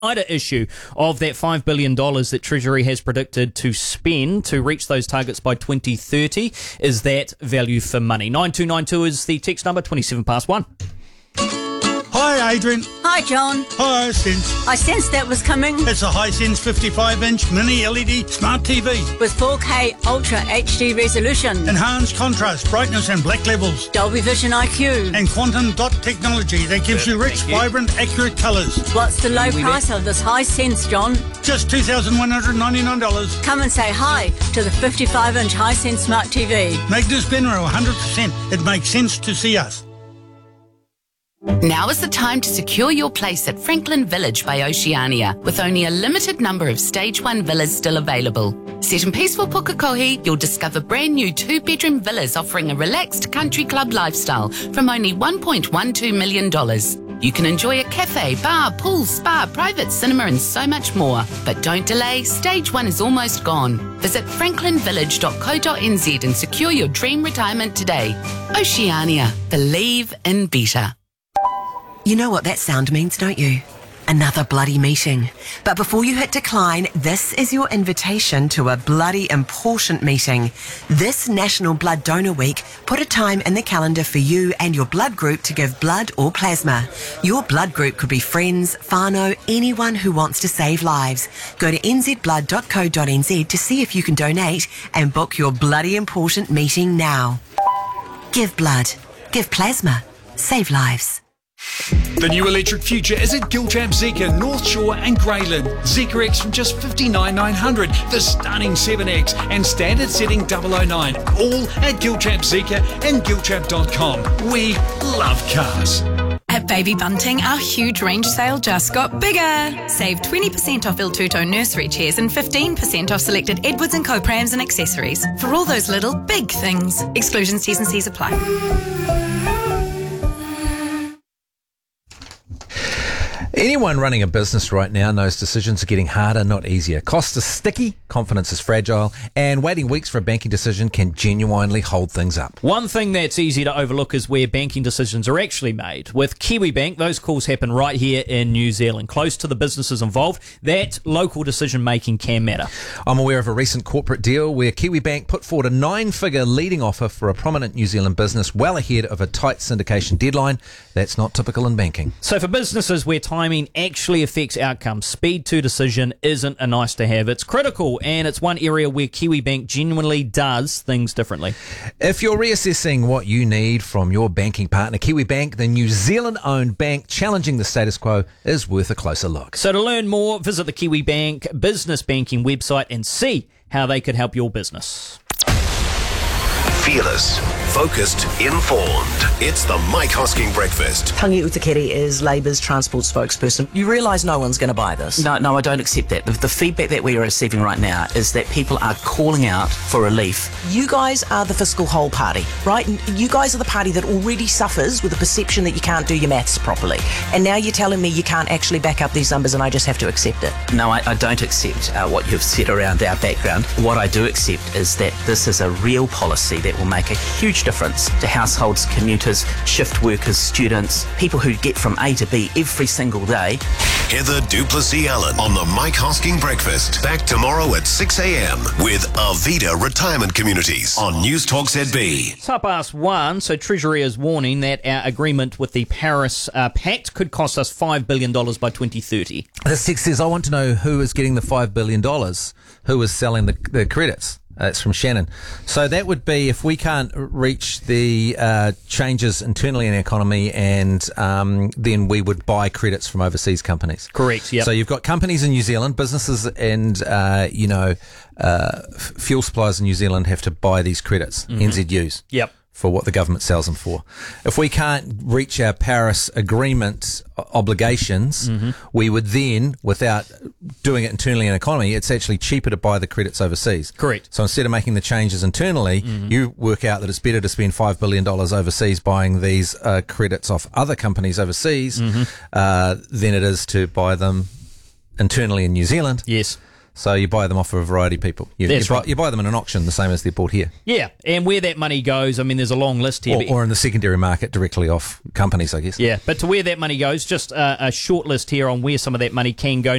wider issue of that $5 billion that Treasury has predicted to spend to reach those targets by 2030. Is that value for money? 9292 is the text number, 27 past 1. Hi, Adrian. Hi, John. Hi, Sense. I sensed that was coming. It's a Hisense 55-inch mini LED smart TV. With 4K Ultra HD resolution. Enhanced contrast, brightness and black levels. Dolby Vision IQ. And quantum dot technology that gives you rich, vibrant, accurate colours. What's the low price of this Hisense, John? Just $2,199. Come and say hi to the 55-inch Hisense Smart TV. Magnus Benro, 100%. It makes sense to see us. Now is the time to secure your place at Franklin Village by Oceania, with only a limited number of Stage 1 villas still available. Set in peaceful Pukekohe, you'll discover brand new 2-bedroom villas offering a relaxed country club lifestyle from only $1.12 million. You can enjoy a cafe, bar, pool, spa, private cinema and so much more. But don't delay, Stage 1 is almost gone. Visit franklinvillage.co.nz and secure your dream retirement today. Oceania. Believe in better. You know what that sound means, don't you? Another bloody meeting. But before you hit decline, this is your invitation to a bloody important meeting. This National Blood Donor Week, put a time in the calendar for you and your blood group to give blood or plasma. Your blood group could be friends, whānau, anyone who wants to save lives. Go to nzblood.co.nz to see if you can donate and book your bloody important meeting now. Give blood. Give plasma. Save lives. The new electric future is at Giltrap Zeekr, North Shore and Greyland. Zeekr X from just $59,900, the stunning 7X and standard setting 009. All at Giltrap Zeekr and giltrap.com. We love cars. At Baby Bunting, our huge range sale just got bigger. Save 20% off Il Tuto nursery chairs and 15% off selected Edwards & Co prams and accessories. For all those little big things. Exclusions, T's and C's apply. Anyone running a business right now knows decisions are getting harder, not easier. Costs are sticky, confidence is fragile, and waiting weeks for a banking decision can genuinely hold things up. One thing that's easy to overlook is where banking decisions are actually made. With KiwiBank, those calls happen right here in New Zealand, close to the businesses involved. That local decision-making can matter. I'm aware of a recent corporate deal where KiwiBank put forward a 9-figure leading offer for a prominent New Zealand business well ahead of a tight syndication deadline. That's not typical in banking. So for businesses where timing actually affects outcomes, speed to decision isn't a nice to have. It's critical, and it's one area where KiwiBank genuinely does things differently. If you're reassessing what you need from your banking partner, KiwiBank, the New Zealand-owned bank challenging the status quo, is worth a closer look. So to learn more, visit the KiwiBank business banking website and see how they could help your business. Fearless, focused, informed. It's the Mike Hosking Breakfast. Tangi Utakere is Labour's transport spokesperson. You realise no one's going to buy this? No, I don't accept that. The feedback that we are receiving right now is that people are calling out for relief. You guys are the fiscal whole party, right? You guys are the party that already suffers with the perception that you can't do your maths properly. And now you're telling me you can't actually back up these numbers and I just have to accept it. No, I don't accept what you've said around our background. What I do accept is that this is a real policy that will make a huge difference to households, commuters, shift workers, students, people who get from A to B every single day. Heather Duplessis Allen on the Mike Hosking Breakfast. Back tomorrow at 6 a.m. with Arvida Retirement Communities on News Talk ZB. It's 1:30, so Treasury is warning that our agreement with the Paris Pact could cost us $5 billion by 2030. This text says, I want to know who is getting the $5 billion, who is selling the credits. It's from Shannon. So that would be if we can't reach the changes internally in the economy, and then we would buy credits from overseas companies. Correct, yeah. So you've got companies in New Zealand, businesses and, fuel suppliers in New Zealand have to buy these credits, NZUs. Yep. For what the government sells them for. If we can't reach our Paris Agreement obligations, we would then, without doing it internally in the economy, it's actually cheaper to buy the credits overseas. Correct. So instead of making the changes internally, you work out that it's better to spend $5 billion overseas buying these credits off other companies overseas than it is to buy them internally in New Zealand. Yes. So you buy them off of a variety of people. You buy them in an auction, the same as they're bought here. Yeah, and where that money goes, I mean, there's a long list here. Or in the secondary market directly off companies, I guess. Yeah, but to where that money goes, just a short list here on where some of that money can go.